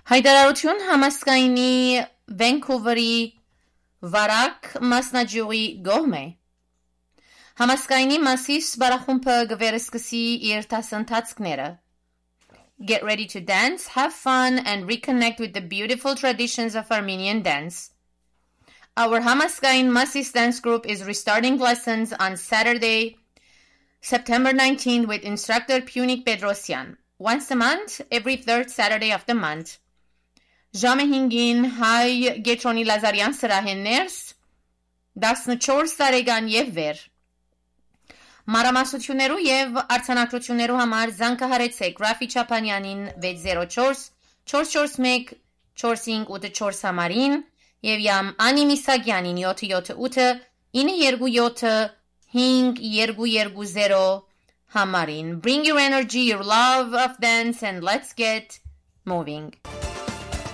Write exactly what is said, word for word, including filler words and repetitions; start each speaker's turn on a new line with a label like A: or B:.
A: Հայտարարություն համասկայնի Վենքուվերի վարակ մասնաճյուղի գոհմե։ Համասկայնի Մասիս բարախումբը գվերսկսի իր դասընթացները։ Get ready to dance, have fun, and reconnect with the beautiful traditions of Armenian dance. Our Hamaskain Masis dance group is restarting lessons on Saturday, September nineteenth with instructor Punik Bedrosian. Once a month, every third Saturday of the month. Ժամը հինգին հայ Գետրոնի Լազարյան սրահեն ներս, տասնչորս տարեկան եւ վեր։ Մանրամասնություններու եւ արձանագրություններու համար զանգահարեցեք Ռաֆի Չապանյանին վեց զիրո չորս չորս չորս մեկ չորս հինգ ութ չորս համարին եւ յամ Անի Միսագյանին յոթ յոթ ութ ինը երկու յոթ հինգ երկու երկու զիրո համարին. Bring your energy, your love of dance, and let's get moving.